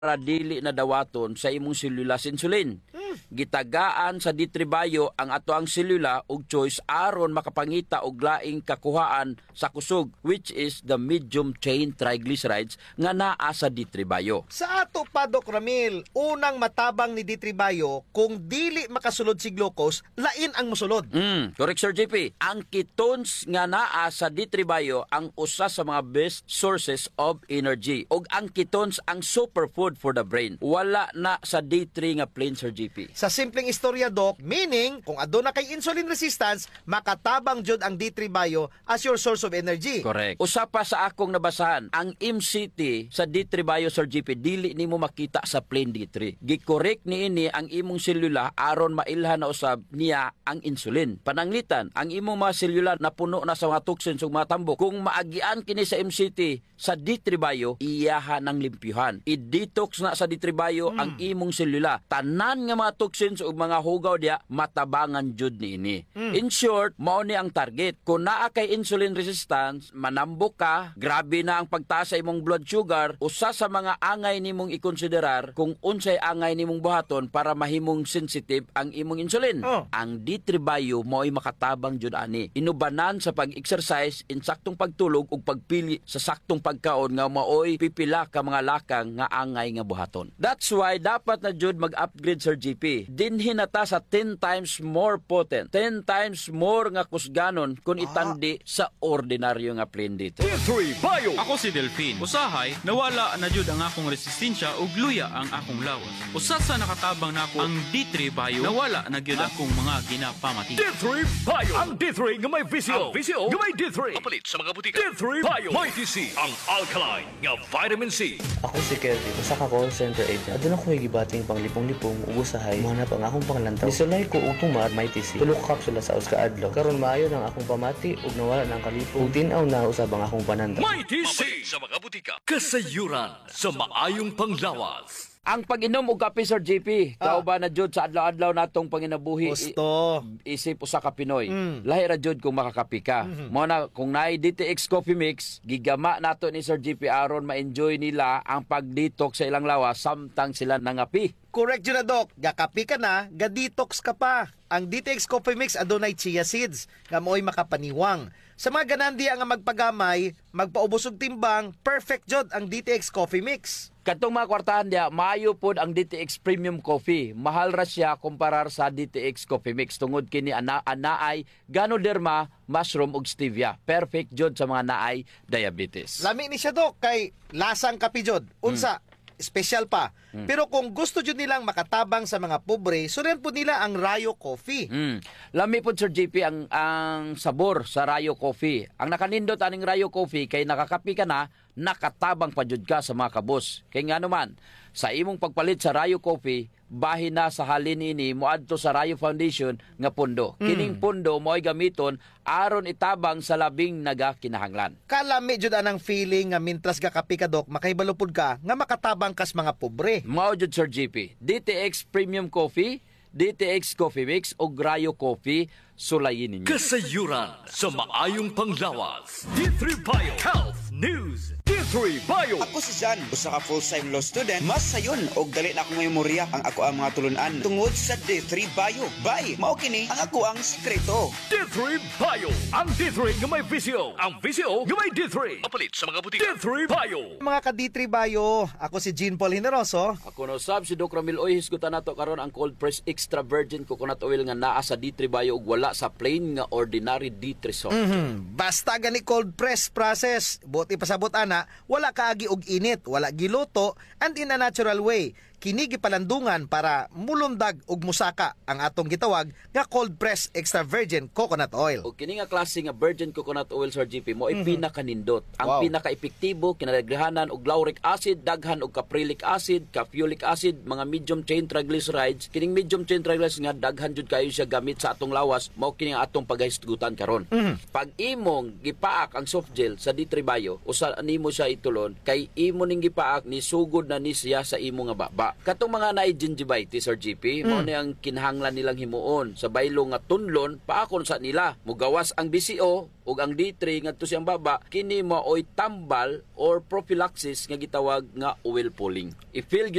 para dili na dawaton sa imong selula insulin. Gitagaan sa D3 Bio ang ato ang selula ug choice aron makapangita og laing kakuhaan sa kusog, which is the medium chain triglycerides nga naa sa D3 Bio. Sa ato pa, Doc Ramil, unang matabang ni D3 Bio, kung dili makasulod si glucose, lain ang musulod. Correct, Sir JP. Ang ketones nga naa sa D3 Bio ang usa sa mga best sources of energy. Og ang ketones ang superfood for the brain. Wala na sa D3 nga plain, Sir JP. Sa simpleng istorya, Doc, meaning, kung aduna kay insulin resistance, makatabang jud ang D3 Bio as your source of energy. Correct. Usa pa sa akong nabasahan, ang MCT sa D3 Bio, Sir JP, dili nimo makita sa plain D3. Gikorek niini ang imong selula aron mailhan na usab niya ang insulin. Pananglitan, ang imong mga selula napuno na sa mga toxins ug mga tambok. Kung maagian kini sa MCT sa D3 Bio, iyaha ng limpyuhan. I-detox na sa D3 Bio ang imong selula. Tanan nga mga toxins ug mga hugaw diya matabangan jud niini. In short, mao ni ang target. Kung naa kay insulin resistance, manambok ka, grabe na ang pagtaas sa imong blood sugar, usa sa mga angay nimong ikonsiderar kung unsay angay nimong buhaton para mahimong sensitive ang imong insulin. Ang D3 Bio mao'y makatabang jud ani. Inubanan sa pag-exercise, insaktong pagtulog ug pagpili sa saktong pagkaon nga mao'y pipila ka mga lakang nga angay nga buhaton. That's why dapat na jud mag-upgrade, Sir GP. Dinhi na ta sa 10 times more potent, 10 times more nga kusganon kung itandi sa ordinaryo nga plain D3. D3 Bio. Ako si Delphine. Usahay, nawala na jud ang akong resistensya ug luya ang akong lawas. Usa sa nakatabang nako ang D3 Bio, nawala na gyud akong mga ginapamati. D3 Bio. Ang D3 nga may visio. Ang visio nga may D3. Kapalit sa mga butika. D3 Bio. May TC. Ang alkaline nga vitamin C. Ako si Kelvin, usa ka call center agent. Aduna ko gibating panglipong-lipong ug usahay mo na pang akong panglantaw. Nisulay ko og tumar may TC. Tulo ka kapsula sa uska adlaw. Karon maayo nang akong pamati ug nawala nang kalipong. Ug tin-aw na usab ang akong pananda. May TC. Sa mga butika. Kasayuran sa maayong panglawas. Ang pag-inom og kape, Sir JP, kauban na jud sa adlaw-adlaw natong panginabuhi. Gusto. Isip usa ka Pinoy. Lahi ra jud kung makakapi ka. Mo na kung naay DTX Coffee Mix, gigama nato ni Sir JP aron ma-enjoy nila ang pag-detox sa ilang lawas samtang sila nangapi. Correct yun na, Doc. Gakapi ka na, ga-detox ka pa. Ang DTX Coffee Mix adunay chia seeds nga mo'y makapaniwang. Sa mga ganandi nga magpagamay, magpaubos og timbang, perfect jud ang DTX Coffee Mix. Katong mga kwartahan diya, maayo pod ang DTX Premium Coffee. Mahal ra siya kumparar sa DTX Coffee Mix tungod kini anaay Ganoderma, mushroom ug stevia. Perfect jud sa mga naay diabetes. Lami ni siya, Doc, kay lasang kapi jud. Unsa, special pa. Pero kung gusto jud nilang makatabang sa mga pobre, sunan po nila ang Rayo Coffee. Lami po, Sir JP, ang sabor sa Rayo Coffee. Ang nakanindot aning Rayo Coffee kay nakakapi ka na, nakatabang pa jud ka sa mga kabos. Kay nga naman, sa imong pagpalit sa Rayo Coffee, bahin na sa halin ini moadto sa Rayo Foundation nga pundo. Kining pundo mo'y gamiton aron itabang sa labing nagakinahanglan. Kalami jud anang feeling nga mintras gakapi ka, Doc, makaibalupod ka nga makatabang kas mga pobre. Mao jud, Sir JP. DTX Premium Coffee, DTX Coffee Mix o Rayo Coffee, sulayin ninyo. Kasayuran sa maayong panglawas. D3 Bio Health News. D3 Bio. Ako si Jan, usa ka full-time law student. Mas sayon og dali na akong memorya ang ako ang mga tulunan tungod sa D3 Bio. Bye, mao kini ang ako ang sekreto. D3 Bio. Ang D3 nga may visio. Ang visio nga may D3. Kapalit sa mga butika. D3 Bio. Mga ka-D3 Bio, ako si Jean Paul Generoso. Ako no sab si Doc Ramil Oy, hisgutan nato karon ang cold press extra virgin coconut oil nga naa sa D3 Bio ug wala sa plain nga ordinary D3 salt. Basta gani cold press process, buti pasabot ana, wala kaagi og init, wala giluto, and in a natural way. Kini gipalandungan para mulundag og musaka ang atong gitawag nga cold press extra virgin coconut oil. O kini nga klase nga virgin coconut oil, Sir GP, mo ay pinakanindot. Ang pinaka-epektibo, kinadaghanan og lauric acid, daghan og caprylic acid, caffeolic acid, mga medium chain triglycerides. Kining medium chain triglycerides nga daghan jud kayo siya gamit sa atong lawas, mao kini nga atong paghisgutan karon. Pag imong gipaak ang soft gel sa D3 Bio, usa nimo siya itulon kay imo ning gipaak ni sugod na ni siya sa imo nga baba. baba. Katong mga naay gingivitis or GP, mao ni ang kinahanglan nilang himuon sa baylo nga tunlon paakon sa nila. Mugawas ang BCO ug ang D3 ngadto siyang baba, kini maoy tambal or prophylaxis nga gitawag nga oil pulling. I-feel